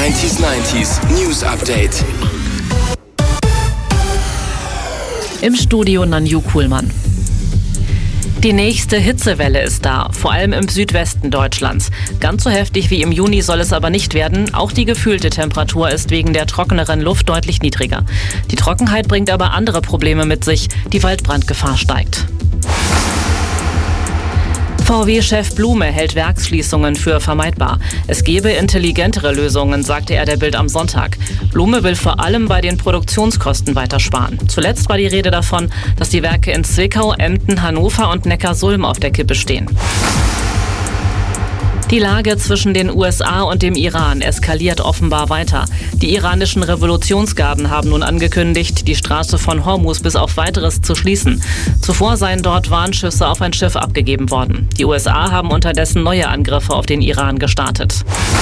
90s News Update. Im Studio Nanju Kuhlmann. Die nächste Hitzewelle ist da, vor allem im Südwesten Deutschlands. Ganz so heftig wie im Juni soll es aber nicht werden. Auch die gefühlte Temperatur ist wegen der trockeneren Luft deutlich niedriger. Die Trockenheit bringt aber andere Probleme mit sich. Die Waldbrandgefahr steigt. VW-Chef Blume hält Werksschließungen für vermeidbar. Es gebe intelligentere Lösungen, sagte er der Bild am Sonntag. Blume will vor allem bei den Produktionskosten weiter sparen. Zuletzt war die Rede davon, dass die Werke in Zwickau, Emden, Hannover und Neckarsulm auf der Kippe stehen. Die Lage zwischen den USA und dem Iran eskaliert offenbar weiter. Die iranischen Revolutionsgarden haben nun angekündigt, die Straße von Hormuz bis auf Weiteres zu schließen. Zuvor seien dort Warnschüsse auf ein Schiff abgegeben worden. Die USA haben unterdessen neue Angriffe auf den Iran gestartet.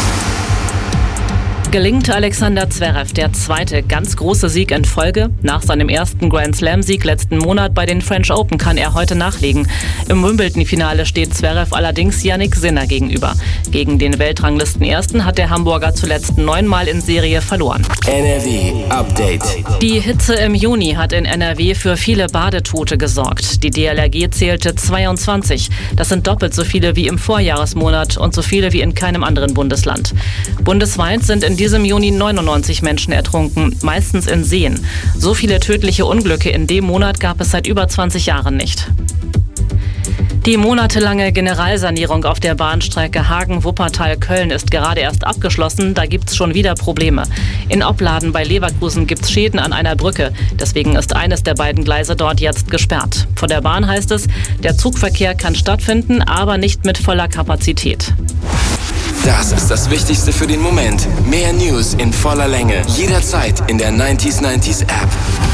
Gelingt Alexander Zverev der zweite ganz große Sieg in Folge? Nach seinem ersten Grand-Slam-Sieg letzten Monat bei den French Open kann er heute nachlegen. Im Wimbledon-Finale steht Zverev allerdings Jannik Sinner gegenüber. Gegen den Weltranglistenersten hat der Hamburger zuletzt 9-mal in Serie verloren. NRW Update. Die Hitze im Juni hat in NRW für viele Badetote gesorgt. Die DLRG zählte 22. Das sind doppelt so viele wie im Vorjahresmonat und so viele wie in keinem anderen Bundesland. Bundesweit sind in diesem Juni 99 Menschen ertrunken, meistens in Seen. So viele tödliche Unglücke in dem Monat gab es seit über 20 Jahren nicht. Die monatelange Generalsanierung auf der Bahnstrecke Hagen-Wuppertal-Köln ist gerade erst abgeschlossen, da gibt's schon wieder Probleme. In Opladen bei Leverkusen gibt's Schäden an einer Brücke, deswegen ist eines der beiden Gleise dort jetzt gesperrt. Von der Bahn heißt es, der Zugverkehr kann stattfinden, aber nicht mit voller Kapazität. Das ist das Wichtigste für den Moment. Mehr News in voller Länge. Jederzeit in der 90s App.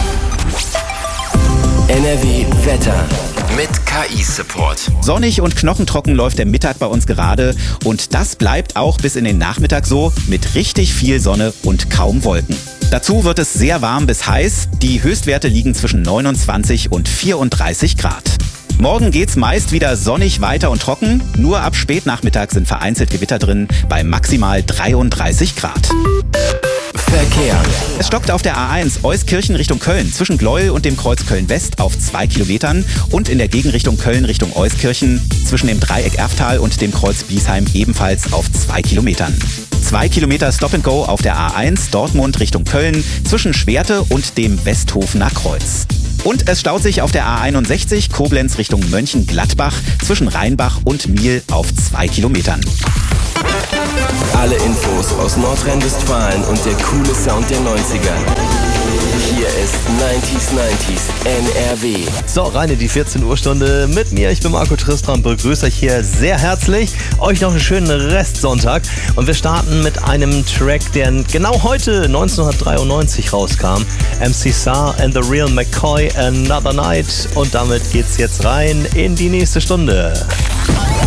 NRW Wetter. Mit KI-Support. Sonnig und knochentrocken läuft der Mittag bei uns gerade. Und das bleibt auch bis in den Nachmittag so, mit richtig viel Sonne und kaum Wolken. Dazu wird es sehr warm bis heiß. Die Höchstwerte liegen zwischen 29 und 34 Grad. Morgen geht's meist wieder sonnig weiter und trocken. Nur ab Spätnachmittag sind vereinzelt Gewitter drin, bei maximal 33 Grad. Verkehr. Es stockt auf der A1 Euskirchen Richtung Köln zwischen Gleuel und dem Kreuz Köln-West auf 2 Kilometern und in der Gegenrichtung Köln Richtung Euskirchen zwischen dem Dreieck Erftal und dem Kreuz Biesheim ebenfalls auf 2 Kilometern. 2 Kilometer Stop-and-Go auf der A1 Dortmund Richtung Köln zwischen Schwerte und dem Westhofener Kreuz. Und es staut sich auf der A61 Koblenz Richtung Mönchengladbach zwischen Rheinbach und Miel auf 2 Kilometern. Alle Infos aus Nordrhein-Westfalen und der coole Sound der 90er. Hier ist 90s NRW. So, rein in die 14 Uhr Stunde mit mir. Ich bin Marco Tristram, begrüße euch hier sehr herzlich. Euch noch einen schönen Restsonntag. Und wir starten mit einem Track, der genau heute 1993 rauskam. MC Saar and the Real McCoy, Another Night. Und damit geht's jetzt rein in die nächste Stunde.